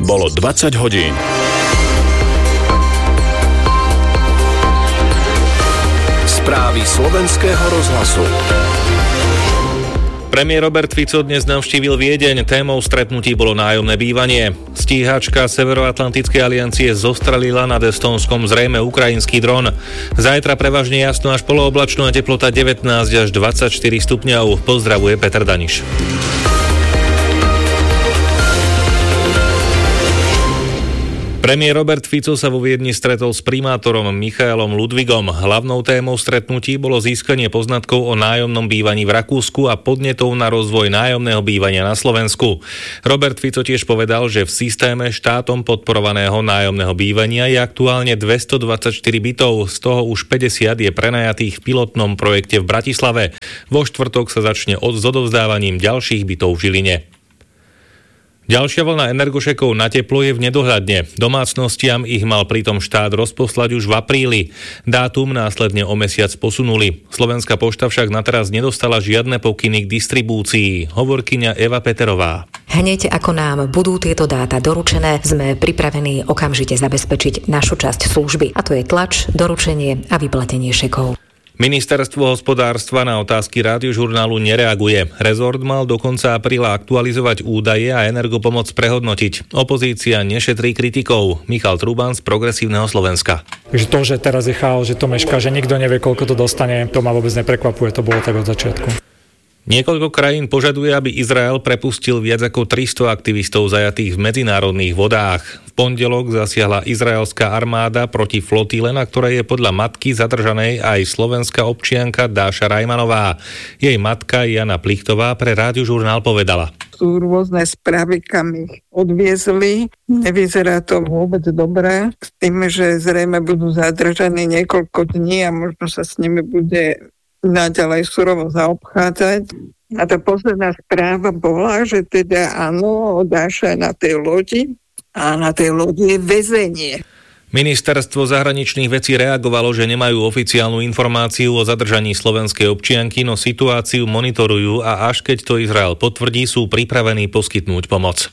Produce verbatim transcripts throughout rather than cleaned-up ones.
Bolo dvadsať hodín. Správy slovenského rozhlasu. Premiér Robert Fico dnes navštívil Viedeň. Témou stretnutí bolo nájomné bývanie. Stíhačka Severoatlantickej aliancie zostrelila nad Estónskom zrejme ukrajinský dron. Zajtra prevažne jasno až polooblačno a teplota devätnásť až dvadsaťštyri stupňov. Pozdravuje Peter Daniš. Premiér Robert Fico sa vo Viedni stretol s primátorom Michaelom Ludvigom. Hlavnou témou stretnutí bolo získanie poznatkov o nájomnom bývaní v Rakúsku a podnetov na rozvoj nájomného bývania na Slovensku. Robert Fico tiež povedal, že v systéme štátom podporovaného nájomného bývania je aktuálne dvestodvadsaťštyri bytov, z toho už päťdesiat je prenajatých v pilotnom projekte v Bratislave. Vo štvrtok sa začne od s odovzdávaním ďalších bytov v Žiline. Ďalšia vlna energošekov na teplo je v nedohľadne. Domácnostiam ich mal pritom štát rozposlať už v apríli. Dátum následne o mesiac posunuli. Slovenská pošta však nateraz nedostala žiadne pokyny k distribúcii. Hovorkyňa Eva Peterová. Hneď ako nám budú tieto dáta doručené, sme pripravení okamžite zabezpečiť našu časť služby. A to je tlač, doručenie a vyplatenie šekov. Ministerstvo hospodárstva na otázky Rádiožurnálu nereaguje. Rezort mal do konca apríla aktualizovať údaje a energopomoc prehodnotiť. Opozícia nešetrí kritikov. Michal Truban z Progresívneho Slovenska. Takže to, že teraz je chaos, že to mešká, že nikto nevie, koľko to dostane, to ma vôbec neprekvapuje, to bolo tak od začiatku. Niekoľko krajín požaduje, aby Izrael prepustil viac ako tristo aktivistov zajatých v medzinárodných vodách. V pondelok zasiahla izraelská armáda proti flotile, na ktorej je podľa matky zadržanej aj slovenská občianka Dáša Rajmanová. Jej matka Jana Plichtová pre Rádiožurnál povedala. Sú rôzne správy, kam ich odviezli. Nevyzerá to vôbec dobre. S tým, že zrejme budú zadržaní niekoľko dní a možno sa s nimi bude naďalej surovo zaobchádzať. A tá posledná správa bola, že teda áno, Dáša na tej lodi a na tej lodi je väzenie. Ministerstvo zahraničných vecí reagovalo, že nemajú oficiálnu informáciu o zadržaní slovenskej občianky, no situáciu monitorujú a až keď to Izrael potvrdí, sú pripravení poskytnúť pomoc.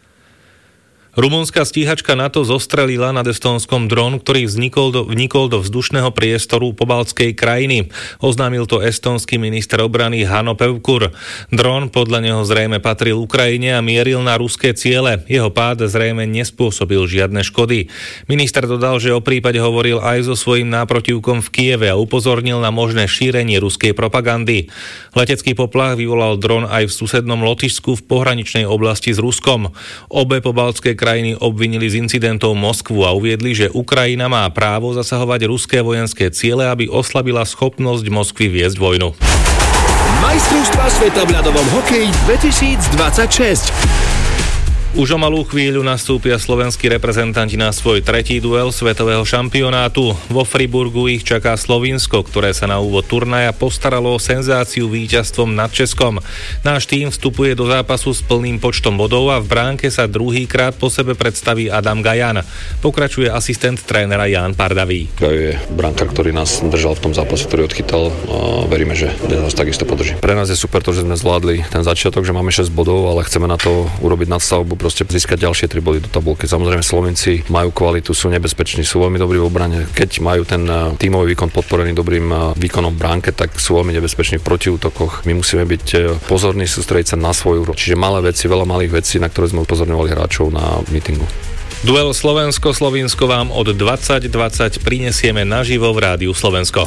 Rumunská stíhačka NATO zostrelila nad Estónskom dron, ktorý vznikol do, vnikol do vzdušného priestoru pobaltskej krajiny. Oznámil to estónsky minister obrany Hanno Pevkur. Dron podľa neho zrejme patril Ukrajine a mieril na ruské ciele. Jeho pád zrejme nespôsobil žiadne škody. Minister dodal, že o prípade hovoril aj so svojím náprotivkom v Kieve a upozornil na možné šírenie ruskej propagandy. Letecký poplach vyvolal dron aj v susednom Lotyšsku v pohraničnej oblasti s Ruskom. Obe pobaltské krajiny obvinili z incidentov Moskvu a uviedli, že Ukrajina má právo zasahovať ruské vojenské ciele, aby oslabila schopnosť Moskvy viesť vojnu. Majstrovstvá sveta v ľadovom hokeji dvetisícdvadsaťšesť. Už o malú chvíľu nastúpia slovenskí reprezentanti na svoj tretí duel svetového šampionátu. Vo Friburgu ich čaká Slovinsko, ktoré sa na úvod turnaja postaralo o senzáciu víťazstvom nad Českom. Náš tím vstupuje do zápasu s plným počtom bodov a v bránke sa druhýkrát po sebe predstaví Adam Gajan. Pokračuje asistent trénera Ján Pardavý. Gajo je brankár, ktorý nás držal v tom zápase, ktorý odchytal, a veríme, že nás takisto podrží. Pre nás je super to, že sme zvládli ten začiatok, že máme šesť bodov, ale chceme na to urobiť nadstavbu, proste získať ďalšie tri body do tabulky. Samozrejme Slovenci majú kvalitu, sú nebezpeční, sú veľmi dobrí v obrane. Keď majú ten tímový výkon podporený dobrým výkonom v bránke, tak sú veľmi nebezpeční v protiútokoch. My musíme byť pozorní, sústrediť sa na svoju hru. Čiže malé veci, veľa malých vecí, na ktoré sme upozorňovali hráčov na mítingu. Duel Slovensko-Slovinsko vám od dvadsať dvadsať prinesieme naživo v Rádiu Slovensko.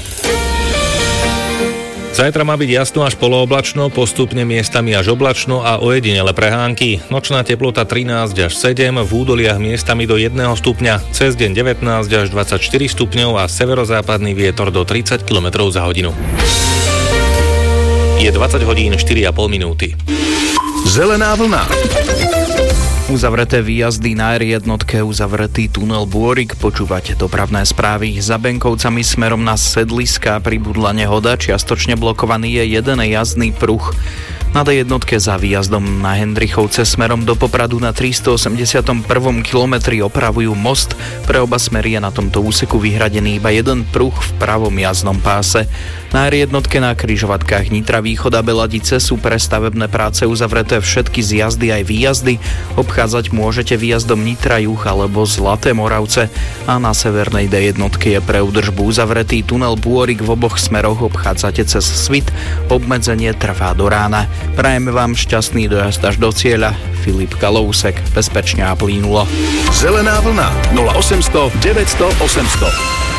Zajtra má byť jasno až polooblačno, postupne miestami až oblačno a ojedinele prehánky. Nočná teplota trinásť až sedem, v údoliach miestami do jedného stupňa, cez deň devätnásť až dvadsaťštyri stupňov a severozápadný vietor do tridsať kilometrov za hodinu. Je dvadsať hodín štyri a pol minúty. Zelená vlna. Uzavreté výjazdy na er jednotke, uzavretý tunel Bôrik, počúvate dopravné správy. Za Benkovcami smerom na Sedliská pribudla nehoda, čiastočne blokovaný je jeden jazdný pruh. Na dé jednotke za výjazdom na Hendrichovce smerom do Popradu na tristoosemdesiatom prvom kilometri opravujú most. Pre oba smery je na tomto úseku vyhradený iba jeden pruh v pravom jazdnom páse. Na er jednotke na križovatkách Nitra Východ a Beladice sú pre stavebné práce uzavreté všetky zjazdy aj výjazdy. Obchádzať môžete výjazdom Nitra Juh alebo Zlaté Moravce a na severnej dé jednotke je pre údržbu uzavretý tunel Bôrik. V oboch smeroch obchádzate cez Svit. Obmedzenie trvá do rána. Prajeme vám šťastný dojazd až do cieľa. Filip Kalousek, bezpečne a plynulo. Zelená vlna nula osemsto deväťsto osemsto.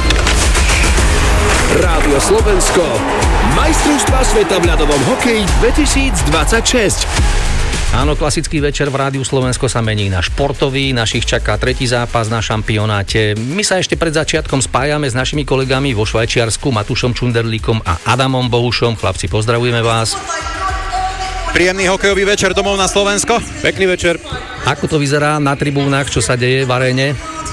Rádio Slovensko. Majstrovstvá sveta v ľadovom hokeji dvetisícdvadsaťšesť. Áno, klasický večer v Rádiu Slovensko sa mení na športový. Našich čaká tretí zápas na šampionáte. My sa ešte pred začiatkom spájame s našimi kolegami vo Švajčiarsku, Matúšom Čunderlíkom a Adamom Bohušom. Chlapci, pozdravujeme vás. Príjemný hokejový večer domov na Slovensko. Pekný večer. Ako to vyzerá na tribúnach, čo sa deje v aréne?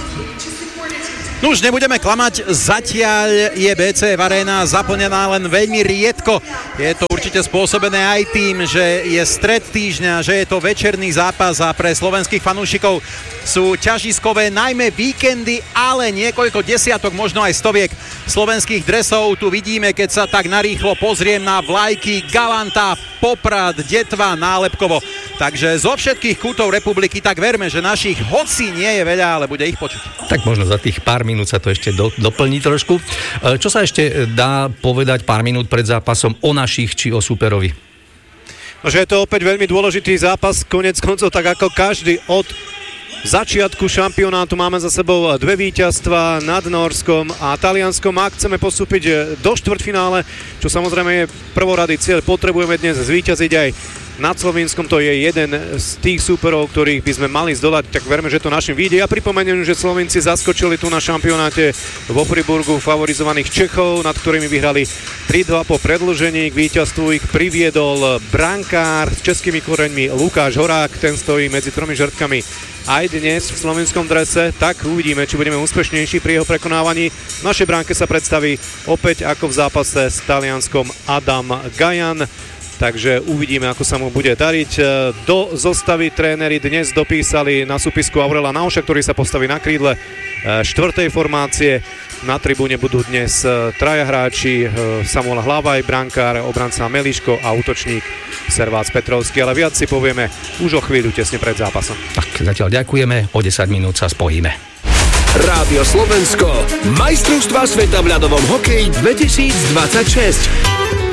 No už nebudeme klamať, zatiaľ je bé cé ef aréna zaplnená len veľmi riedko. Je to určite spôsobené aj tým, že je stred týždňa, že je to večerný zápas a pre slovenských fanúšikov sú ťažiskové najmä víkendy, ale niekoľko desiatok, možno aj stoviek slovenských dresov. Tu vidíme, keď sa tak narýchlo pozriem na vlajky Galanta, Poprad, Detva, Nálepkovo. Takže zo všetkých kútov republiky tak verme, že našich hoci nie je veľa, ale bude ich počuť. Tak možno za tých pár minút sa to ešte do, doplní trošku. Čo sa ešte dá povedať pár minút pred zápasom o našich či o súperovi? No, že je to opäť veľmi dôležitý zápas, konec koncov, tak ako každý od začiatku šampionátu. Máme za sebou dve víťazstva nad Nórskom a Talianskom. Ak chceme postúpiť do štvrťfinále, čo samozrejme je prvorady cieľ, potrebujeme dnes zvíťaziť aj nad Slovinskom. To je jeden z tých súperov, ktorých by sme mali zdolať, tak verme, že to našim vyjde. Ja pripomeniem, že Slovenci zaskočili tu na šampionáte vo Friburgu favorizovaných Čechov, nad ktorými vyhrali tri dva po predĺžení. K víťazstvu ich priviedol brankár s českými koreňmi Lukáš Horák, ten stojí medzi tromi žrtkami aj dnes v slovenskom drese, tak uvidíme, či budeme úspešnejší pri jeho prekonávaní. V našej bránke sa predstaví opäť ako v zápase s Talianskom Adam Gajan. Takže uvidíme, ako sa mu bude dariť. Do zostavy tréneri dnes dopísali na súpisku Aurela Nauša, ktorý sa postaví na krídle štvrtej formácie. Na tribúne budú dnes traja hráči, Samuel Hlavaj, brankár, obranca Meliško a útočník Servác Petrovský. Ale viac si povieme už o chvíľu tesne pred zápasom. Tak zatiaľ ďakujeme, o desať minút sa spojíme. Rádio Slovensko. Majstrovstvá sveta v ľadovom hokeji dvetisícdvadsaťšesť.